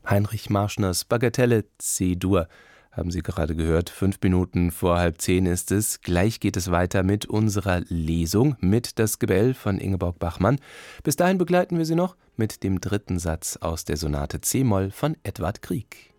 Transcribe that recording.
Heinrich Marschners Bagatelle C-Dur haben Sie gerade gehört. 5 Minuten vor 9:30 ist es. Gleich geht es weiter mit unserer Lesung mit Das Gebell von Ingeborg Bachmann. Bis dahin begleiten wir Sie noch mit dem 3. Satz aus der Sonate C-Moll von Edvard Grieg.